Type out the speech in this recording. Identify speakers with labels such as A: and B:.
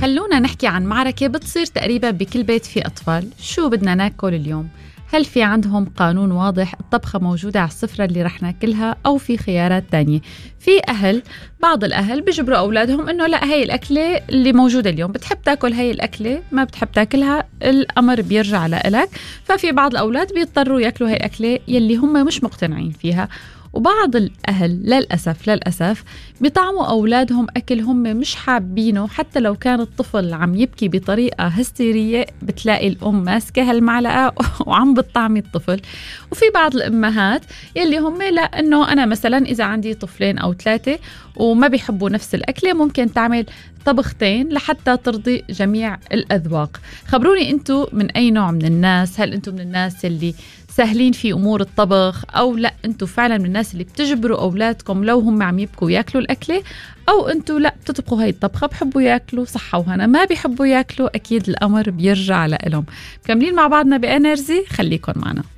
A: خلونا نحكي عن معركة بتصير تقريبا بكل بيت فيه أطفال. شو بدنا ناكل اليوم؟ هل في عندهم قانون واضح؟ الطبخة موجودة على السفرة اللي رح ناكلها أو في خيارات تانية؟ في بعض الأهل بيجبروا أولادهم إنه لا، هاي الأكلة اللي موجودة اليوم بتحب تاكل هاي الأكلة، ما بتحب تاكلها الأمر بيرجع لإلك. ففي بعض الأولاد بيضطروا ياكلوا هاي الأكلة يلي هم مش مقتنعين فيها. وبعض الأهل للأسف بيطعموا أولادهم أكل هم مش حابينه، حتى لو كان الطفل عم يبكي بطريقة هستيرية بتلاقي الأم ماسكة هالمعلقة وعم بتطعمي الطفل. وفي بعض الأمهات يلي هم لا، إنه أنا مثلا إذا عندي طفلين أو 3 وما بيحبوا نفس الأكلة ممكن تعمل طبختين لحتى ترضي جميع الأذواق. خبروني أنتوا من أي نوع من الناس؟ هل أنتوا من الناس اللي سهلين في أمور الطبخ، أو لا أنتوا فعلا من الناس اللي بتجبروا أولادكم لو هم عم يبكوا ياكلوا الأكلة، أو أنتوا لا بتطبخوا هاي الطبخة بحبوا ياكلوا صحة وهنا، ما بيحبوا ياكلوا أكيد الأمر بيرجع لهم. كملين مع بعضنا بإنرجي، خليكن معنا.